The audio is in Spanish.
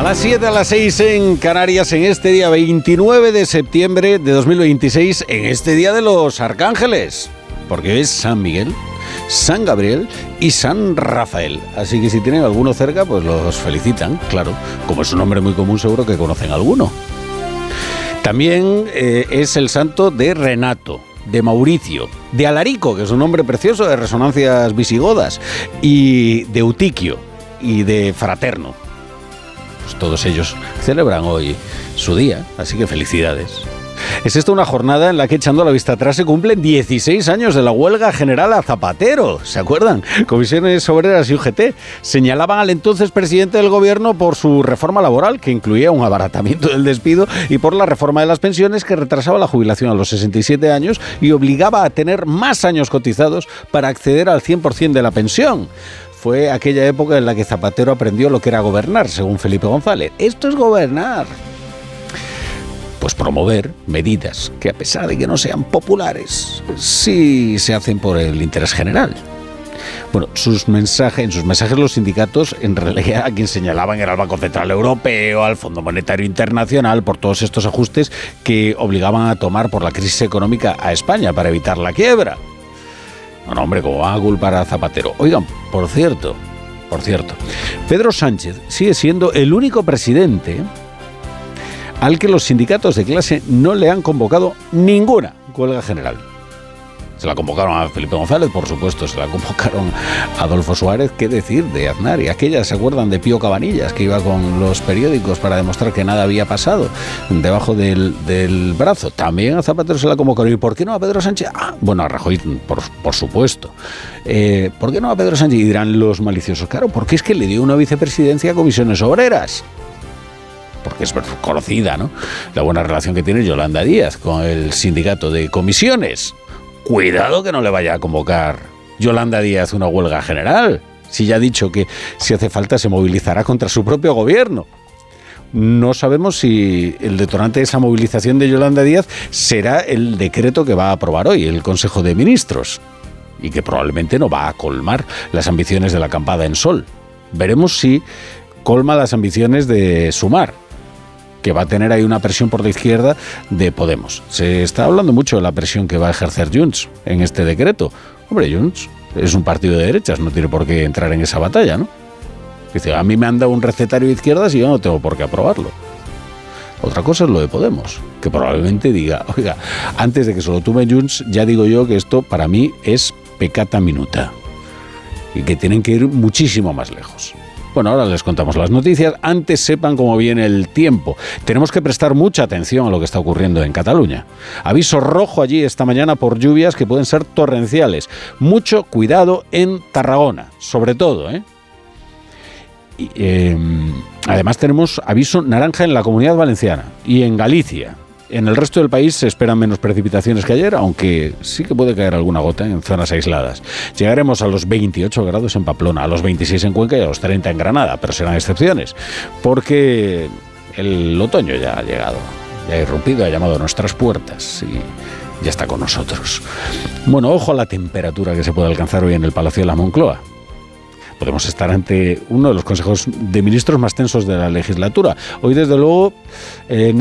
las 7, a las 6 en Canarias, en este día 29 de septiembre de 2026, en este día de los arcángeles, porque hoy es San Miguel, San Gabriel y San Rafael. Así que si tienen alguno cerca, pues los felicitan, claro. Como es un nombre muy común, seguro que conocen alguno. También es el santo de Renato, de Mauricio, de Alarico, que es un nombre precioso de resonancias visigodas, y de Eutiquio y de Fraterno. Pues todos ellos celebran hoy su día, así que felicidades. Es esta una jornada en la que, echando la vista atrás, se cumplen 16 años de la huelga general a Zapatero. ¿Se acuerdan? Comisiones Obreras y UGT señalaban al entonces presidente del gobierno por su reforma laboral, que incluía un abaratamiento del despido, y por la reforma de las pensiones, que retrasaba la jubilación a los 67 años y obligaba a tener más años cotizados para acceder al 100% de la pensión. Fue aquella época en la que Zapatero aprendió lo que era gobernar, según Felipe González. Esto es gobernar. Pues promover medidas que, a pesar de que no sean populares, sí se hacen por el interés general. Bueno, en sus mensajes los sindicatos en realidad a quien señalaban era al Banco Central Europeo, al Fondo Monetario Internacional, por todos estos ajustes que obligaban a tomar por la crisis económica a España para evitar la quiebra. No, hombre, ¿cómo van a culpar a Zapatero? Oigan, por cierto, Pedro Sánchez sigue siendo el único presidente al que los sindicatos de clase no le han convocado ninguna huelga general. Se la convocaron a Felipe González, por supuesto, se la convocaron a Adolfo Suárez, qué decir de Aznar, y aquellas, ¿se acuerdan de Pío Cabanillas, que iba con los periódicos para demostrar que nada había pasado debajo del brazo? También a Zapatero se la convocaron. ¿Y por qué no a Pedro Sánchez? Bueno, a Rajoy, por supuesto. ¿Por qué no a Pedro Sánchez? Y dirán los maliciosos, claro, porque es que le dio una vicepresidencia a Comisiones Obreras. Porque es conocida, ¿no?, la buena relación que tiene Yolanda Díaz con el sindicato de comisiones. Cuidado que no le vaya a convocar Yolanda Díaz una huelga general, si ya ha dicho que si hace falta se movilizará contra su propio gobierno. No sabemos si el detonante de esa movilización de Yolanda Díaz será el decreto que va a aprobar hoy el Consejo de Ministros, y que probablemente no va a colmar las ambiciones de la acampada en Sol. Veremos si colma las ambiciones de Sumar, que va a tener ahí una presión por la izquierda de Podemos. Se está hablando mucho de la presión que va a ejercer Junts en este decreto. Hombre, Junts es un partido de derechas, no tiene por qué entrar en esa batalla, ¿no? Dice, a mí me han dado un recetario de izquierdas y yo no tengo por qué aprobarlo. Otra cosa es lo de Podemos, que probablemente diga, oiga, antes de que se lo tome Junts, ya digo yo que esto para mí es peccata minuta y que tienen que ir muchísimo más lejos. Bueno, ahora les contamos las noticias. Antes sepan cómo viene el tiempo. Tenemos que prestar mucha atención a lo que está ocurriendo en Cataluña. Aviso rojo allí esta mañana por lluvias que pueden ser torrenciales. Mucho cuidado en Tarragona, sobre todo, además tenemos aviso naranja en la Comunidad Valenciana y en Galicia. En el resto del país se esperan menos precipitaciones que ayer, aunque sí que puede caer alguna gota en zonas aisladas. Llegaremos a los 28 grados en Pamplona, a los 26 en Cuenca y a los 30 en Granada, pero serán excepciones, porque el otoño ya ha llegado, ya ha irrumpido, ha llamado a nuestras puertas y ya está con nosotros. Bueno, ojo a la temperatura que se puede alcanzar hoy en el Palacio de la Moncloa. Podemos estar ante uno de los consejos de ministros más tensos de la legislatura. Hoy, desde luego,